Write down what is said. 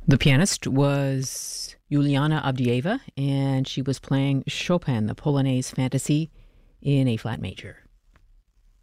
The pianist was Yuliana Abdieva, and she was playing Chopin, the Polonaise Fantasy, in A flat major.